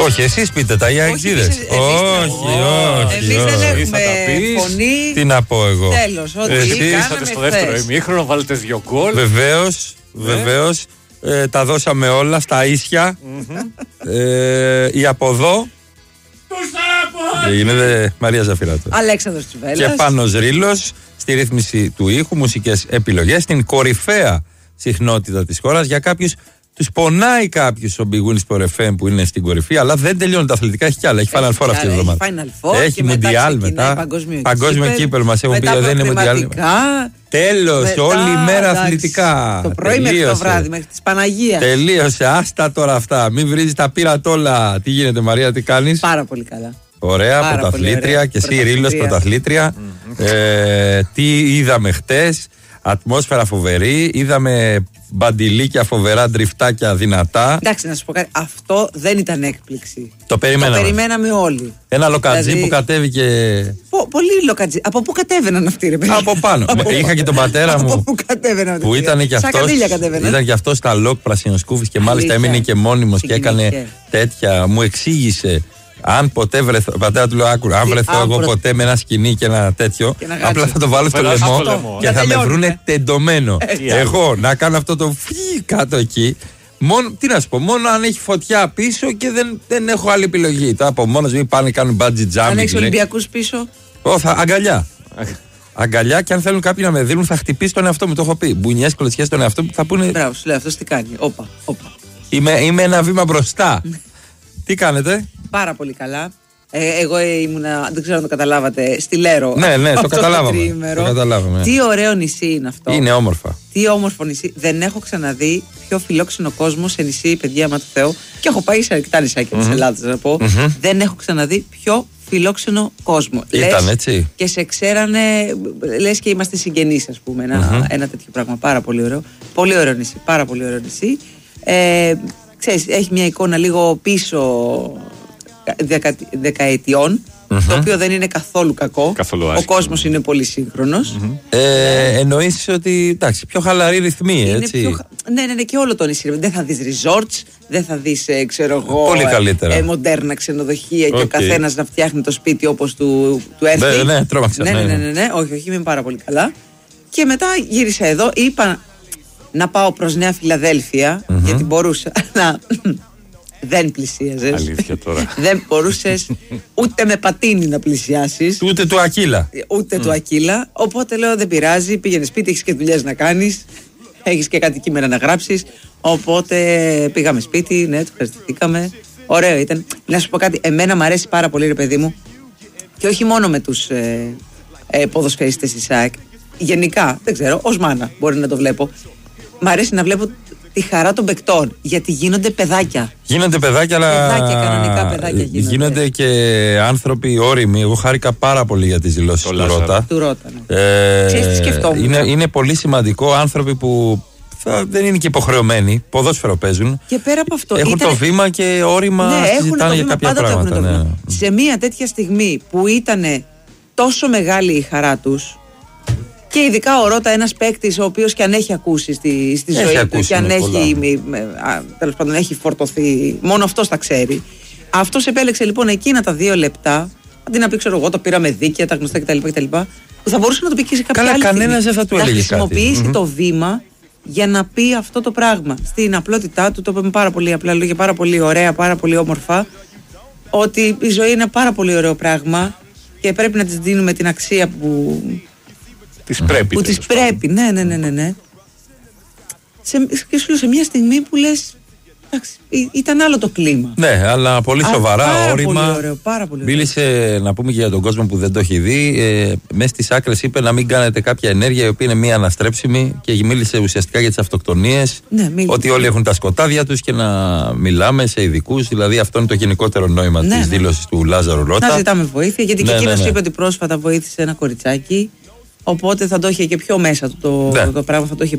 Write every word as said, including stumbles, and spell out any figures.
Όχι, εσείς πείτε τα, οι αεξίδες. Όχι, όχι. Εμείς δεν έχουμε φωνή. Τι να πω εγώ. Τέλος, ό,τι ήρθατε στο δεύτερο ημίχρονο, βάλετε δύο γκολ. Βεβαίως, βεβαίως. Ε, τα δώσαμε όλα στα ίσια. ε, η από εδώ. Γίνεται Μαρία Ζαφυράτου. Αλέξανδρος Τσουβέλλας. Και Πάνος Ρήλος στη ρύθμιση του ήχου, μουσικές επιλογές, στην κορυφαία συχνότητα της χώρας. Για κάποιους τους πονάει κάποιους ο Big Win Sport εφ εμ που είναι στην κορυφή, αλλά δεν τελειώνουν τα αθλητικά. Έχει κι άλλα. Έχει Final Four αυτή τη εβδομάδα. Έχει Μουντιάλ μετά. Παγκόσμιο κύπελο μας έχουν πει. Δεν είναι Μουντιάλ. Τέλος, όλη η μέρα αθλητικά. Το πρωί μέχρι το βράδυ, μέχρι τη Παναγία. Τελείωσε, άστα τώρα αυτά. Μην βρίζεις τα πείρατ όλα. Τι γίνεται, Μαρία, τι κάνεις? Πάρα πολύ καλά. Ωραία, πρωταθλήτρια. Και εσύ, Ρήλος, πρωταθλήτρια. ε, τι είδαμε χτες? Ατμόσφαιρα φοβερή. Είδαμε μπαντιλίκια φοβερά, ντριφτάκια δυνατά. Εντάξει, να σου πω κάτι. Αυτό δεν ήταν έκπληξη. Το περιμέναμε. Το περιμέναμε όλοι. Ένα λοκατζί δηλαδή... που κατέβηκε. Πο, πολύ λοκατζί. Από πού κατέβαιναν αυτοί, ρε παιδί? Από πάνω. Είχα και τον πατέρα μου. Από πού κατέβαιναν? Που ήταν και αυτός. Ήταν και αυτός στα λοκ πρασινοσκούφης και μάλιστα έμεινε και μόνιμος και έκανε τέτοια. Μου εξήγησε. Αν ποτέ βρεθώ, πατέρα του λέω, άκουρα, αν βρεθώ εγώ ποτέ με ένα σκηνή και ένα τέτοιο, απλά θα το βάλω στο λαιμό και θα με βρούνε τεντωμένο. Εγώ να κάνω αυτό το φύγει κάτω εκεί. Μόνο, τι να σου πω, μόνο αν έχει φωτιά πίσω και δεν, δεν έχω άλλη επιλογή. Τώρα από μόνος μου πάνε κάνουν bungee jumping. Αν έχει Ολυμπιακούς πίσω. Ω, θα, αγκαλιά. Αγκαλιά, και αν θέλουν κάποιοι να με δίνουν, θα χτυπήσει τον εαυτό μου. Το έχω πει. Μπουνιές, κλωτσιές στον εαυτό μου θα πούνε. Μπράβο, σου λέω αυτό τι κάνει. Όπα, όπα. Είμαι, είμαι ένα βήμα μπροστά. Τι κάνετε? Πάρα πολύ καλά. Ε, εγώ ήμουνα, δεν ξέρω αν το καταλάβατε, στη Λέρο. Ναι, ναι, το καταλάβαμε. Το καταλάβαμε. Τι ωραίο νησί είναι αυτό. Είναι όμορφα. Τι όμορφο νησί. Δεν έχω ξαναδεί πιο φιλόξενο κόσμο σε νησί, παιδιά, μα το Θεό. Και έχω πάει σε αρκετά νησάκια mm-hmm. της Ελλάδας, να πω. Mm-hmm. Δεν έχω ξαναδεί πιο φιλόξενο κόσμο. Ήταν λες, έτσι. Και σε ξέρανε, λες και είμαστε συγγενείς, ας πούμε. Ένα, mm-hmm. ένα τέτοιο πράγμα. Πάρα πολύ ωραίο. Πολύ ωραίο νησί. Πάρα πολύ ωραίο νησί. Ε, ξέρεις, έχει μια εικόνα λίγο πίσω δεκα, δεκαετιών, mm-hmm. το οποίο δεν είναι καθόλου κακό. Καθόλου ο κόσμος είναι πολύ σύγχρονος. Mm-hmm. ε, εννοείς ότι εντάξει, πιο χαλαρή ρυθμή, έτσι. Πιο, ναι, ναι, ναι, και όλο το νησί. Δεν θα δεις resorts, δεν θα δεις, ε, ξέρω εγώ, πολύ καλύτερα. Ε, μοντέρνα ξενοδοχεία okay. και ο καθένας να φτιάχνει το σπίτι όπως του, του έρθει. Ναι, ναι, τρόμαξα. Ναι, ναι, ναι, ναι, ναι, όχι, όχι, είμαι πάρα πολύ καλά. Και μετά γύρισα εδώ, είπα να πάω προς Νέα Φιλαδέλφια, mm-hmm. γιατί μπορούσα να... Δεν πλησίαζες. Αλήθεια τώρα. Δεν μπορούσες ούτε με πατίνι να πλησιάσεις. Ούτε του Ακύλα. Ούτε mm. του Ακύλα. Οπότε λέω δεν πειράζει. Πήγαινε σπίτι, έχεις και δουλειές να κάνεις. Έχεις και κάτι κείμενα να γράψεις. Οπότε πήγαμε σπίτι, ναι, το ευχαριστηθήκαμε. Ωραίο ήταν. Να σου πω κάτι. Εμένα μου αρέσει πάρα πολύ, ρε παιδί μου. Και όχι μόνο με τους ε, ε, ποδοσφαιριστές της ΑΕΚ. Γενικά, δεν ξέρω, ως μάνα μπορεί να το βλέπω. Μ' αρέσει να βλέπω τη χαρά των παικτών, γιατί γίνονται παιδάκια. Γίνονται παιδάκια, αλλά. Παιδάκια, κανονικά παιδάκια γίνονται. Γίνονται και άνθρωποι όριμοι. Εγώ χάρηκα πάρα πολύ για τις δηλώσεις του Ρώτα. Του Ρώτα, ναι. ε, Ξέρεις τι σκεφτόμουν. Είναι, είναι πολύ σημαντικό άνθρωποι που θα, δεν είναι και υποχρεωμένοι, ποδόσφαιρο παίζουν. Και πέρα από αυτό. Έχουν ήτανε... το βήμα και όρημα, ναι, συζητάνε για κάποια πράγματα. Ναι. Σε μια τέτοια στιγμή που ήταν τόσο μεγάλη η χαρά τους. Και ειδικά ο Ρώτα, ένας παίκτης ο οποίος και αν έχει ακούσει στη, στη έχει ζωή ακούσει, του και αν έχει, με, με, τέλος πάντων έχει φορτωθεί, μόνο αυτός τα ξέρει. Αυτός επέλεξε λοιπόν εκείνα τα δύο λεπτά, αντί να πει ξέρω εγώ το πήραμε δίκαια, τα γνωστά κτλ. κτλ που θα μπορούσε να το πει και σε κάποια Καλά, άλλη κανένας δεν θα του έλεγε κάτι. Να χρησιμοποιήσει το βήμα για να πει αυτό το πράγμα. Στην απλότητά του, το είπαμε πάρα πολύ απλά λόγια, πάρα πολύ ωραία, πάρα πολύ όμορφα, ότι η ζωή είναι πάρα πολύ ωραίο πράγμα και πρέπει να της δίνουμε την αξία που... Της πρέπει. Που της πρέπει, ναι, ναι, ναι, ναι, ναι. Σε, και σου λέω σε μια στιγμή που λες, εντάξει, ήταν άλλο το κλίμα. Ναι, αλλά πολύ σοβαρά, πάρα όρημα. Πολύ ωραίο, πάρα πολύ ωραίο. Μίλησε, να πούμε και για τον κόσμο που δεν το έχει δει, ε, μέσα στις άκρες είπε να μην κάνετε κάποια ενέργεια η οποία είναι μία αναστρέψιμη και μίλησε ουσιαστικά για τις αυτοκτονίες. Ναι, ότι όλοι έχουν τα σκοτάδια τους και να μιλάμε σε ειδικούς. Δηλαδή αυτό είναι το γενικότερο νόημα ναι, της ναι. δήλωσης του Λάζαρου Ρώτα. Να ζητάμε βοήθεια, γιατί ναι, και εκείνος ναι, ναι. είπε ότι πρόσφατα βοήθησε ένα κοριτσάκι. Οπότε θα το είχε και πιο μέσα του το, ναι. το πράγμα, θα το είχε